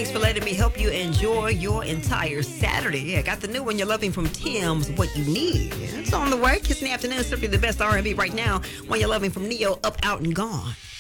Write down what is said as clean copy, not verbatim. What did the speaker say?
Thanks for letting me help you enjoy your entire Saturday. I got the new one, You're Loving from Tim's, What You Need. It's on the way. Kiss in the afternoon, simply the best R&B right now. When You're Loving from Neo, Up, Out, and Gone.